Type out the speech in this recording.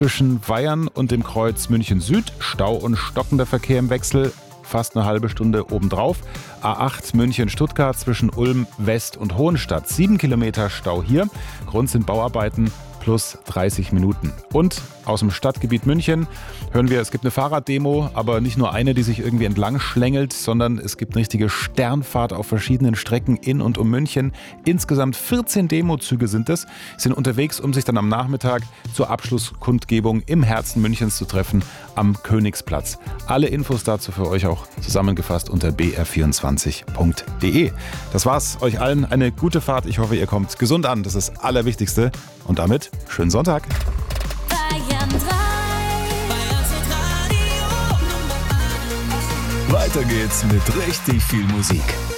Zwischen Weyern und dem Kreuz München Süd, Stau und stockender Verkehr im Wechsel, fast eine halbe Stunde obendrauf. A8 München-Stuttgart zwischen Ulm West und Hohenstadt, 7 Kilometer Stau hier. Grund sind Bauarbeiten plus 30 Minuten. Und aus dem Stadtgebiet München hören wir, es gibt eine Fahrraddemo, aber nicht nur eine, die sich irgendwie entlang schlängelt, sondern es gibt eine richtige Sternfahrt auf verschiedenen Strecken in und um München. Insgesamt 14 Demozüge sind unterwegs, um sich dann am Nachmittag zur Abschlusskundgebung im Herzen Münchens zu treffen, am Königsplatz. Alle Infos dazu für euch auch zusammengefasst unter br24.de. Das war's. Euch allen eine gute Fahrt. Ich hoffe, ihr kommt gesund an. Das ist das Allerwichtigste. Und damit schönen Sonntag. Bayern 3. Weiter geht's mit richtig viel Musik.